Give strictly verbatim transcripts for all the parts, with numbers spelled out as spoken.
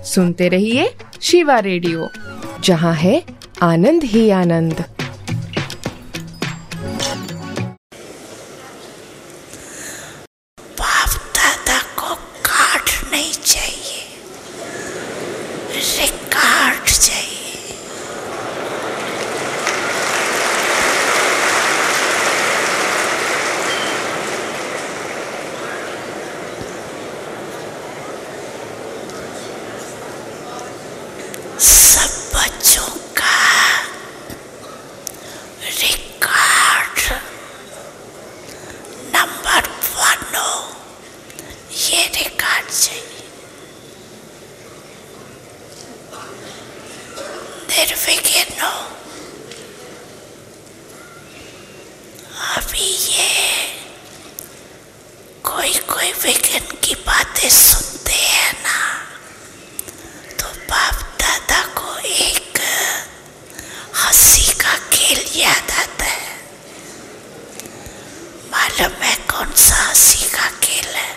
सुनते रहिए शिवा रेडियो, जहाँ है आनंद ही आनंद। बाप दादा को कार्ड नहीं चाहिए, रिकॉर्ड चाहिए। सब बच्चों का रिकॉर्ड नंबर वन हो, ये रिकॉर्ड चाहिए। निर्विघ्न हो। अभी ये कोई कोई विघ्न की बातें सुनते हैं ना, तो बाप दादा को एक हंसी का खेल याद आता है। मालूम है कौन सा हंसी का खेल है?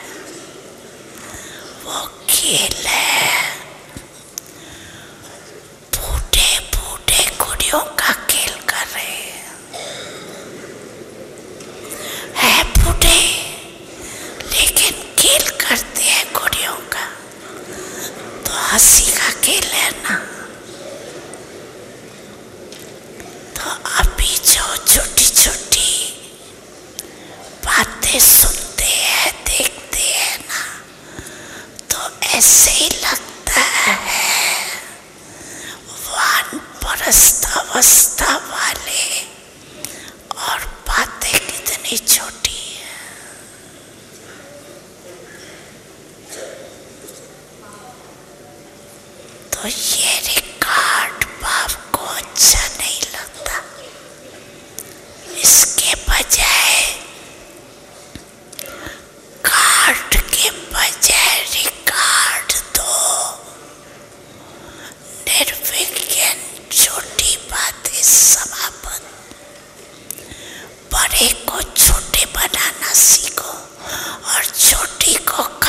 वो खेल है बूढ़े बूढ़े गुड़ियों का खेल कर रहे हैं। बूढ़े लेकिन खेल करते हैं गुड़ियों का, तो हंसी का खेल है ना। तो अभी जो छोटी छोटी बातें सुनते हैं, देखते हैं ना, तो ऐसे ही लगता है वानप्रस्थ अवस्था वाले, और बातें कितनी छोटी है। तो ये रिकॉर्ड बाप को अच्छा नहीं लगता। इसके बजाय, कार्ड के बजाय रिकॉर्ड दो। निर्विघ्न छोटी बातें समाप्त। बड़े को छोटे बनाना सीखो और छोटी को